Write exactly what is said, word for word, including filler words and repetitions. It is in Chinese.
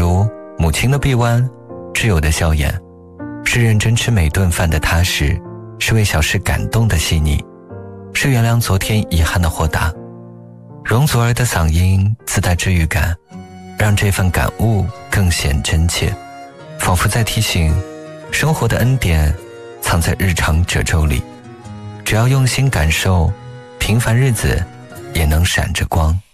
如母亲的臂弯，挚友的笑颜，是认真吃每顿饭的踏实，是为小事感动的细腻，是原谅昨天遗憾的豁达。容祖儿的嗓音自带治愈感，让这份感悟更显真切，仿佛在提醒生活的恩典藏在日常褶皱里，只要用心感受，平凡日子也能闪着光。